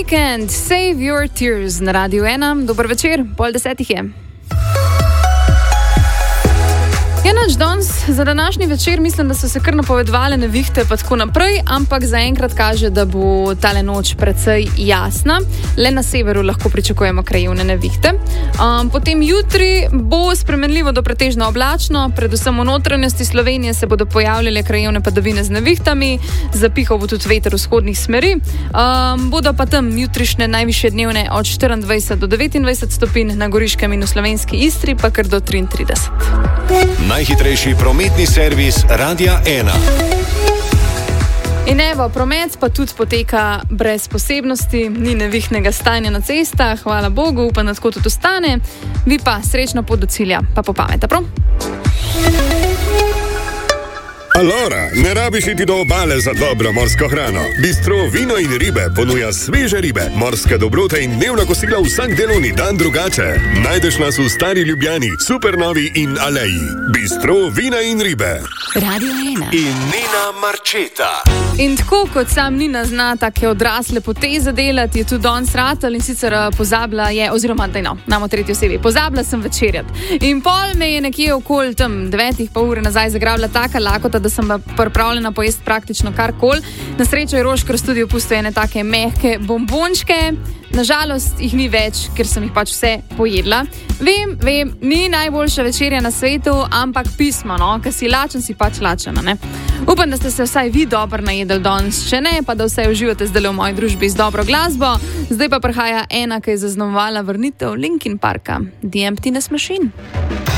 Weekend, Save Your Tears na Radiu 1. Dober večer, 9:30 je. Nač danes za današnji večer mislim, da so se kar napovedovale nevihte pa tako naprej, ampak zaenkrat kaže, da bo tale noč precej jasna. Le na severu lahko pričakujemo krajevne nevihte. Potem jutri bo spremenljivo do pretežno oblačno, predvsem v notranjosti Slovenije se bodo pojavljale krajevne padavine z nevihtami, zapihal bo tudi veter vzhodnih smeri. Bodo pa tam jutrišnje najvišje dnevne od 24 do 29 stopinj, na Goriškem in v slovenski Istri pa kar do 33. Najhitrejši prometni servis Radia 1. In evo, promet pa tudi poteka brez posebnosti, ni nevihtnega stanja na cestah, hvala Bogu, upam, da tako tudi ostane. Vi pa srečno pot do cilja, pa po pameta, prav? Alora, ne rabiš iti do obale za dobro morsko hrano. Bistro Vino in ribe ponuja sveže ribe, morske dobrote in dnevna kosila vsak delovni dan drugače. Najdeš nas v Stari Ljubljani, Supernovi in Aleji. Bistro Vina in ribe. Radio 1. In Nina Marčeta. In tako kot sam Nina zna take odrasle poteze delati, je tudi danes ratal in sicer pozabila je, oziroma namo tretji osebi, pozabila sem večerjati. In pol me je nekje okoli tam 9:30 ure nazaj zagrabila taka lakota, da sem pripravljena pojesti praktično karkoli. Na srečo je Rožkar studio pustil ene take mehke bombončke. Nažalost jih ni več, ker sem jih pač vse pojedla. Vem, ni najboljša večerja na svetu, ampak pismo, no, ker si lačen, si pač lačena, ne. Upam, da ste se vsaj vi dobro najedli danes, če ne, pa da vse uživate zdaj v moji družbi z dobro glasbo. Zdaj pa prihaja ena, ki je zaznamovala vrnitev Linkin Parka, The Emptiness Machine.